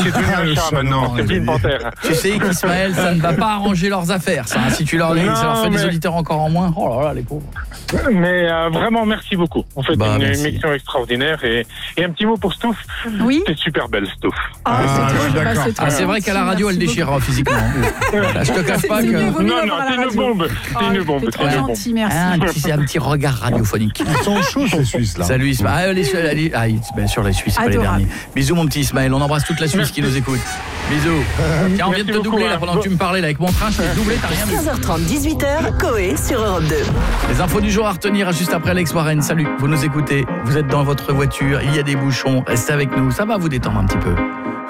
C'est devenu un chat maintenant, c'est plus une panthère. Tu sais qu'Ismaël, ça ne va pas arranger leurs affaires, ça. Si tu leur dis, ça leur fait des auditeurs encore en moins. Oh là là, les pauvres. Mais vraiment, merci beaucoup. On fait une merci. émission extraordinaire. Et un petit mot pour Stouff. Oui. C'est super belle, Stouff. C'est vrai qu'à la radio, elle déchire physiquement. Là, je te cache pas que... Non, c'est une bombe. C'est une bombe. C'est trop gentil, merci. Un petit regard radiophonique. Ils sont chauds, ces Suisses, là. Salut Ismaël. Bien sûr, les Suisses, c'est pas les derniers. Bisous, mon petit Ismaël. On embrasse toute la Suisse qui nous écoute. Bisous. Tiens, on vient de te doubler là pendant que tu me parlais là, avec mon train. Je t'ai doublé, t'as rien vu. 15h30, 18h, Coé sur Europe 2. Les infos du jour à retenir juste après Alex Warren. Salut, vous nous écoutez, vous êtes dans votre voiture, il y a des bouchons, restez avec nous, ça va vous détendre un petit peu.